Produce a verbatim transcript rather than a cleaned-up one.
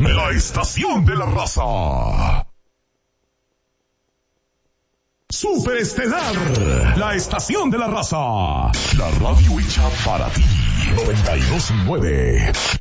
de la estación de la raza. Superestelar, la estación de la raza. La radio hecha para ti. noventa y dos punto nueve.